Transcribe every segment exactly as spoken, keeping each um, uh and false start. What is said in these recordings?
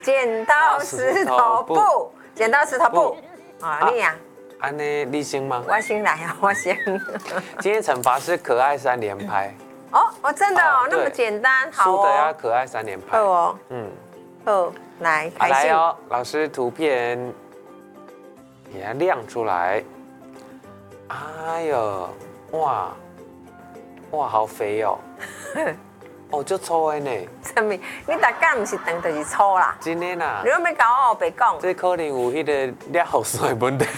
剪刀石头布，剪刀石头布。啊，你呀？ 安呢，你先吗？ 我先来啊，我先。 今天惩罚是可爱三连拍。 哦哦，真的哦，那么简单，好哦。 输的要可爱三连拍。 好哦。 嗯。 好，来，开始。来哦，老师图片给它亮出来。哎呦，哇哇，好肥哦。哦，就粗的呢。 什么？你大概不是长就是粗啦。 真的啦。 你要没搞我白讲。 这可能有迄个裂后酸的问题。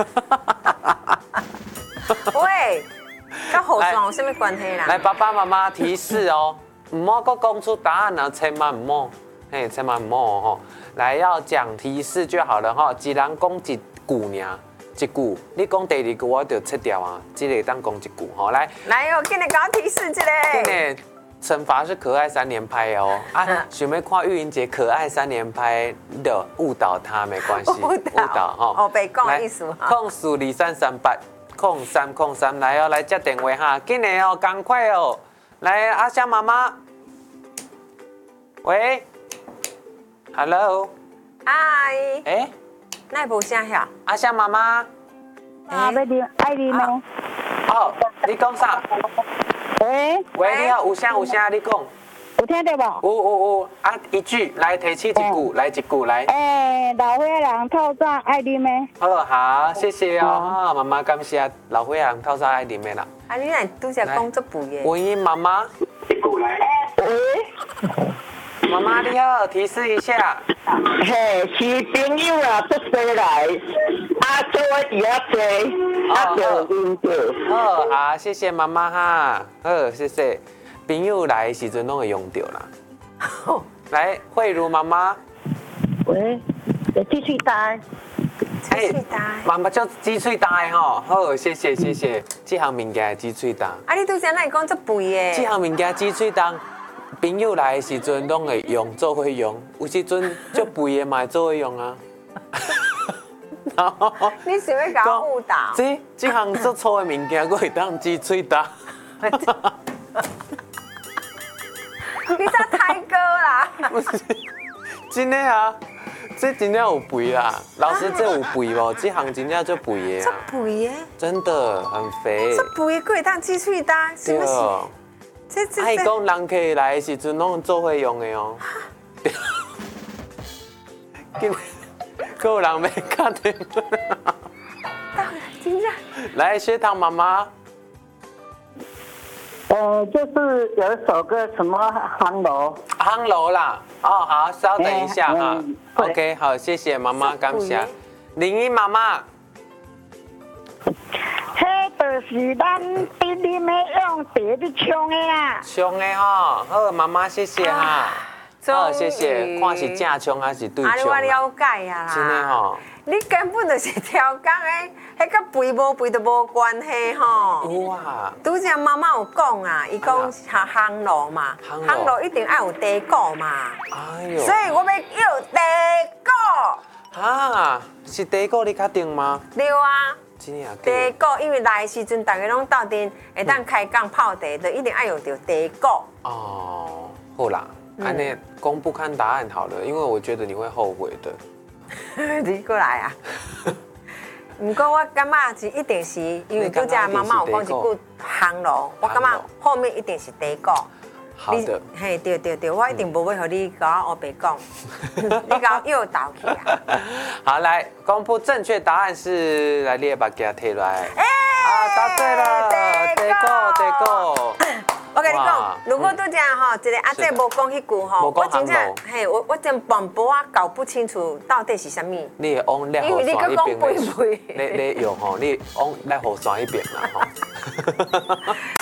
喂，跟后酸有什么关系啦？ 来，爸爸妈妈提示哦，唔好搁讲出答案啊，千万唔好，嘿，千万唔好哦。来，要讲提示就好了哈，一人讲一句尔，一句，你讲第二句我就切掉啊，这个当讲一句哈。来， 来哦，给你搞提示这个。 今日惩罚是可爱三连拍哦，啊，想要看玉莹姐可爱三连拍的误导她没关系，误导哈。 哦，被讲意思哈。 控诉二三三八。空三空三来哦，来接电话哈，紧的哦，赶快哦，来阿香妈妈，喂 ，Hello， 嗨， 哎， 那无声晓？ 阿香妈妈， 啊，要你爱你呢？ 哦，你讲啥？ 喂， 喂，你好，有声有声，你讲。 有听到无？ 有有有，啊，一句来提起一句，来一句来。 哎，老伙人透早爱啉的。 好好，谢谢哦，妈妈感谢老伙人透早爱啉的啦。 啊，你来拄则讲足肥的。 文英妈妈，一句来。喂，妈妈你好，提示一下。 嘿，是朋友啊，出西来，啊，做我伫遐坐，啊，就晕着。 好，好，谢谢妈妈哈，好，谢谢。朋友来的时阵拢会用到啦。来，慧茹妈妈。 喂，鸡喙呆。 鸡喙呆。 妈妈叫鸡喙呆吼，好，谢谢谢谢。这项物件鸡喙呆。 啊，你拄则哪会讲足肥的？ 这项物件鸡喙呆，朋友来的时阵拢会用，做会用。有时阵足肥的嘛，做会用啊。 你是要搞误导？ 这这项足粗的物件，我会当鸡喙呆。 你这太哥啦！ 不是，真的啊，这真的有肥啦。老师，这有肥无？这行真正就肥的这啊。 肥的？ 真的很肥。 这肥的可以当鸡喙呆，是不是？ 这这。爱讲人客来的时阵，拢做会用的哦。今可有人要打电话。 真的。 来，学堂妈妈。 呃，就是有一首歌什么航楼， 航楼啦，哦，好，稍等一下哈、欸欸、，OK， 好，谢谢妈妈，感谢。林英妈妈， 迄就是咱弟弟们用碟的唱的啦， 唱的哈，好，妈妈谢谢哈，好，谢谢，看是正唱还是对唱？啊， 我了解呀啦， 真的哈。 你根本就是挑工的，迄个肥无肥都无关系吼。 哇！ 拄则妈妈有讲啊，伊讲下烘炉嘛，烘炉一定要有地锅嘛。哎呦！所以我要要地锅。 啊，是地锅你确定吗？ 对啊。 真的啊。 地锅，因为来的时阵大家拢斗阵会当开讲泡茶，就一定要有着地锅。 哦，好啦，安尼公布看答案好了，因为我觉得你会后悔的。 你过来啊！不过我感觉是一定是因为拄则妈妈有讲一句烘炉，我感觉后面一定是地锅。 好的。 嘿，对对对，我一定不会和你搞我白讲，你搞诱导去啊！ 好，来公布正确答案是，来你把给它贴来。哎，啊，答对了，地锅地锅。 我跟你讲，如果拄则吼，一个阿姐无讲迄句吼，我真正嘿，我我真半波啊搞不清楚到底是啥物。 你会往咧后山一边，你你用吼，你往咧后山一边啦吼。